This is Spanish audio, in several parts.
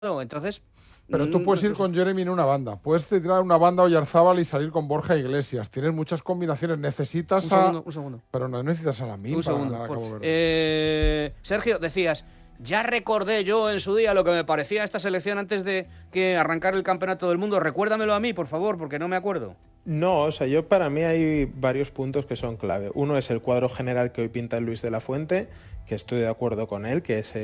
Entonces... Pero tú puedes ir con Jeremy en una banda, puedes tirar una banda Oyarzábal y salir con Borja Iglesias. Tienes muchas combinaciones. Necesitas un segundo. Pero no necesitas a la misma. Un segundo. Sergio, decías, ya recordé yo en su día lo que me parecía esta selección antes de que arrancara el campeonato del mundo. Recuérdamelo a mí, por favor, porque no me acuerdo. No, o sea, para mí hay varios puntos que son clave. Uno es el cuadro general que hoy pinta Luis de la Fuente, que estoy de acuerdo con él, que es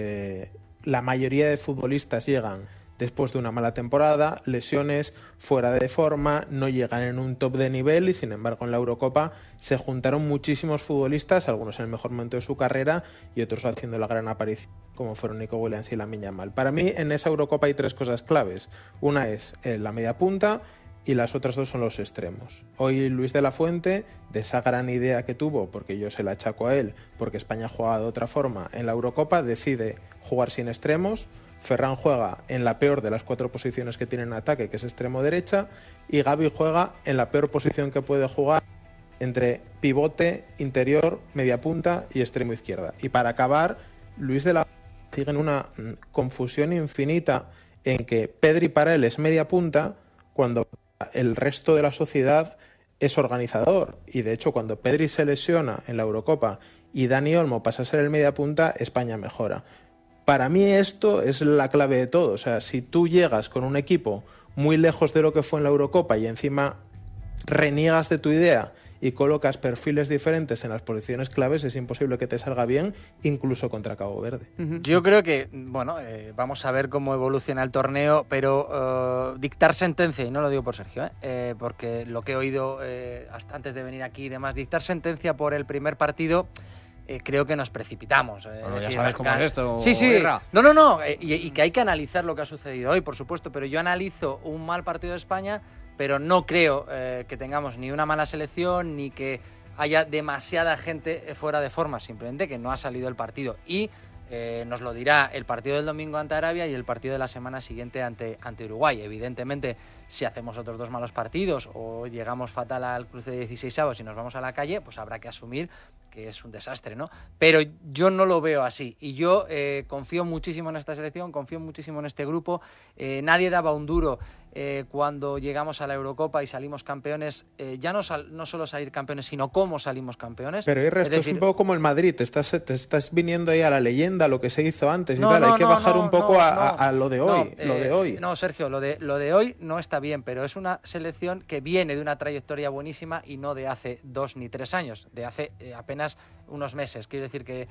la mayoría de futbolistas llegan después de una mala temporada, lesiones, fuera de forma, no llegan en un top de nivel y sin embargo en la Eurocopa se juntaron muchísimos futbolistas, algunos en el mejor momento de su carrera y otros haciendo la gran aparición, como fueron Nico Williams y Lamine Yamal. Para mí en esa Eurocopa hay tres cosas claves. Una es la media punta y las otras dos son los extremos. Hoy Luis de la Fuente, de esa gran idea que tuvo, porque yo se la achaco a él, porque España juega de otra forma en la Eurocopa, decide jugar sin extremos. Ferran juega en la peor de las cuatro posiciones que tiene en ataque, que es extremo derecha, y Gavi juega en la peor posición que puede jugar, entre pivote, interior, media punta y extremo izquierda. Y para acabar, Luis de la sigue en una confusión infinita en que Pedri para él es media punta, cuando el resto de la sociedad es organizador. Y de hecho, cuando Pedri se lesiona en la Eurocopa y Dani Olmo pasa a ser el media punta, España mejora. Para mí esto es la clave de todo. O sea, si tú llegas con un equipo muy lejos de lo que fue en la Eurocopa y encima reniegas de tu idea y colocas perfiles diferentes en las posiciones claves, es imposible que te salga bien, incluso contra Cabo Verde. Yo creo que, vamos a ver cómo evoluciona el torneo, pero dictar sentencia, y no lo digo por Sergio, porque lo que he oído hasta antes de venir aquí y demás, dictar sentencia por el primer partido... creo que nos precipitamos. Bueno, ya sabes cómo es esto. Sí. Guerra. No. Y que hay que analizar lo que ha sucedido hoy, por supuesto. Pero yo analizo un mal partido de España, pero no creo que tengamos ni una mala selección, ni que haya demasiada gente fuera de forma. Simplemente que no ha salido el partido. Y nos lo dirá el partido del domingo ante Arabia y el partido de la semana siguiente ante Uruguay. Evidentemente, si hacemos otros dos malos partidos o llegamos fatal al cruce de 16avos y nos vamos a la calle, pues habrá que asumir que es un desastre, ¿no? Pero yo no lo veo así y yo confío muchísimo en esta selección, confío muchísimo en este grupo. Nadie daba un duro cuando llegamos a la Eurocopa y salimos campeones, ya no solo salir campeones, sino cómo salimos campeones. Pero es un poco como el Madrid, te estás viniendo ahí a la leyenda, lo que se hizo antes y no, tal, no, hay que no, bajar no, un poco no, a lo de hoy. Lo de hoy. No, Sergio, lo de hoy no está bien, pero es una selección que viene de una trayectoria buenísima y no de hace 2 ni 3 años, de hace apenas unos meses. Quiero decir que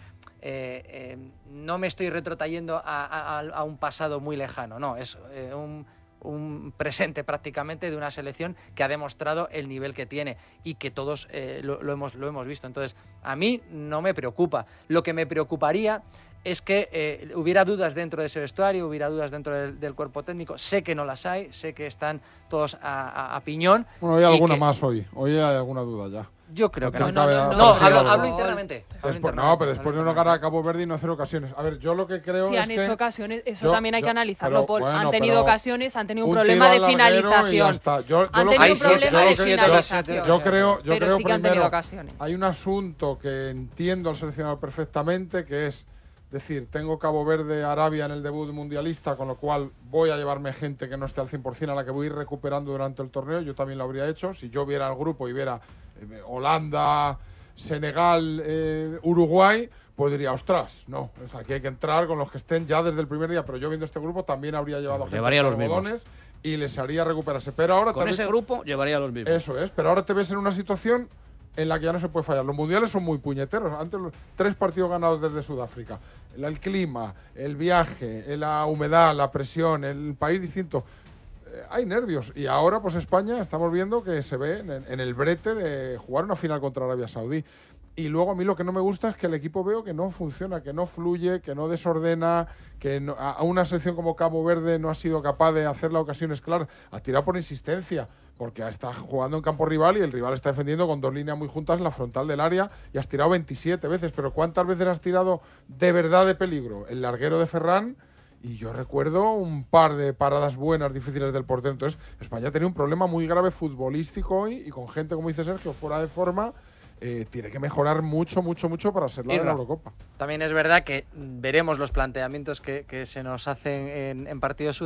no me estoy retrotrayendo a un pasado muy lejano, no, es un presente prácticamente de una selección que ha demostrado el nivel que tiene y que todos lo hemos visto. Entonces, a mí no me preocupa. Lo que me preocuparía es que hubiera dudas dentro de ese vestuario, hubiera dudas dentro del cuerpo técnico. Sé que no las hay, sé que están todos a piñón. Bueno, hay alguna más hoy. Hoy hay alguna duda ya. Yo creo que no. Hablo internamente. Pero después de no ganar a Cabo Verde y no hacer ocasiones. A ver, yo lo que creo es que... Si han hecho ocasiones, eso también hay que analizarlo, Paul. Bueno, han tenido ocasiones, han tenido un problema de finalización. Han tenido un problema de finalización. Yo creo sí que han tenido ocasiones. Hay un asunto que entiendo al seleccionador perfectamente, que es decir, tengo Cabo Verde, Arabia en el debut mundialista, con lo cual voy a llevarme gente que no esté al 100%, a la que voy a ir recuperando durante el torneo. Yo también lo habría hecho. Si yo viera el grupo y viera Holanda, Senegal, Uruguay, pues diría, ostras, no, o sea, aquí hay que entrar con los que estén ya desde el primer día. Pero yo viendo este grupo también habría llevado gente llevaría los algodones y les haría recuperarse. Pero ahora con ese grupo llevaría los mismos. Eso es, pero ahora te ves en una situación en la que ya no se puede fallar. Los mundiales son muy puñeteros. Antes, 3 partidos ganados desde Sudáfrica. El clima, el viaje, la humedad, la presión, el país distinto. Hay nervios. Y ahora, pues España, estamos viendo que se ve en el brete de jugar una final contra Arabia Saudí. Y luego a mí lo que no me gusta es que el equipo veo que no funciona, que no fluye, que no desordena, que a una selección como Cabo Verde no ha sido capaz de hacer las ocasiones claras. Ha tirado por insistencia, porque está jugando en campo rival y el rival está defendiendo con 2 líneas muy juntas en la frontal del área y has tirado 27 veces. Pero ¿cuántas veces has tirado de verdad de peligro? El larguero de Ferran, y yo recuerdo un par de paradas buenas, difíciles del portero. Entonces, España tenía un problema muy grave futbolístico hoy y con gente, como dice Sergio, fuera de forma. tiene que mejorar mucho para ser la de la Eurocopa. También es verdad que veremos los planteamientos que se nos hacen en partidos